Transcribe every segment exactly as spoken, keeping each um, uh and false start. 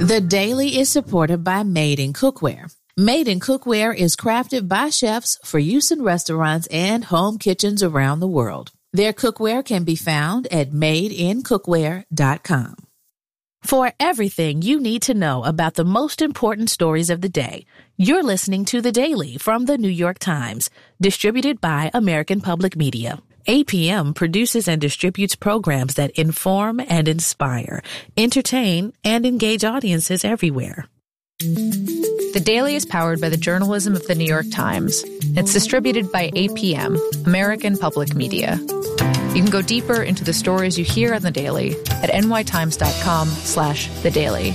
The Daily is supported by Made in Cookware. Made in Cookware is crafted by chefs for use in restaurants and home kitchens around the world. Their cookware can be found at made in cookware dot com. For everything you need to know about the most important stories of the day, you're listening to The Daily from The New York Times, distributed by American Public Media. A P M produces and distributes programs that inform and inspire, entertain, and engage audiences everywhere. The Daily is powered by the journalism of The New York Times. It's distributed by A P M, American Public Media. You can go deeper into the stories you hear on The Daily at n y times dot com slash the daily.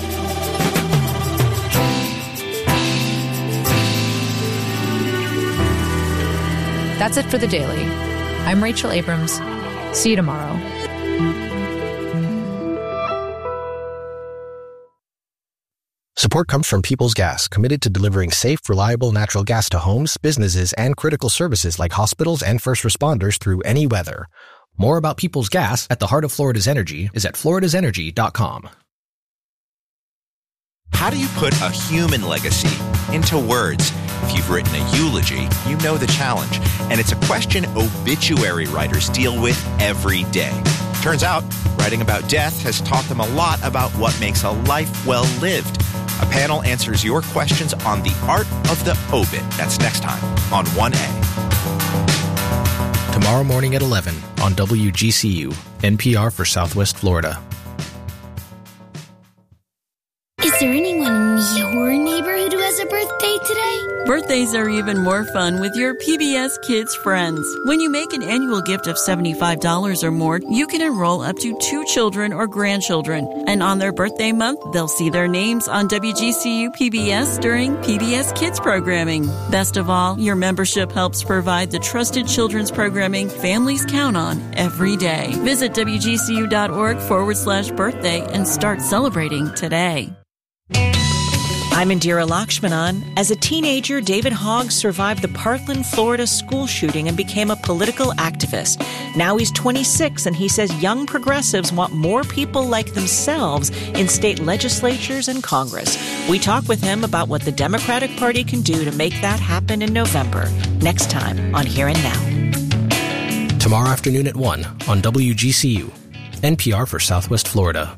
That's it for The Daily. I'm Rachel Abrams. See you tomorrow. Support comes from Peoples Gas, committed to delivering safe, reliable natural gas to homes, businesses, and critical services like hospitals and first responders through any weather. More about Peoples Gas at the heart of Florida's energy is at floridas energy dot com. How do you put a human legacy into words? If you've written a eulogy, you know the challenge. And it's a question obituary writers deal with every day. Turns out, writing about death has taught them a lot about what makes a life well lived. A panel answers your questions on the art of the obit. That's next time on one A. Tomorrow morning at eleven on W G C U, N P R for Southwest Florida. Is there anyone in your neighborhood who has a birthday today? Birthdays are even more fun with your P B S Kids Friends. When you make an annual gift of seventy-five dollars or more, you can enroll up to two children or grandchildren. And on their birthday month, they'll see their names on W G C U P B S during P B S Kids programming. Best of all, your membership helps provide the trusted children's programming families count on every day. Visit W G C U dot org forward slash birthday and start celebrating today. I'm Indira Lakshmanan. As a teenager, David Hogg survived the Parkland, Florida school shooting and became a political activist. Now he's twenty-six, and he says young progressives want more people like themselves in state legislatures and Congress. We talk with him about what the Democratic Party can do to make that happen in November. Next time on Here and Now. Tomorrow afternoon at one on W G C U, N P R for Southwest Florida.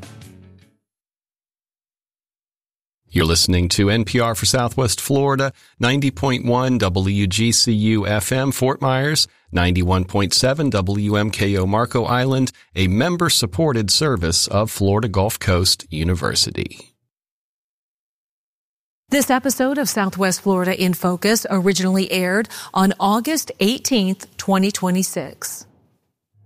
You're listening to N P R for Southwest Florida, ninety point one W G C U F M Fort Myers, ninety-one point seven W M K O Marco Island, a member-supported service of Florida Gulf Coast University. This episode of Southwest Florida in Focus originally aired on August eighteenth, twenty twenty-six.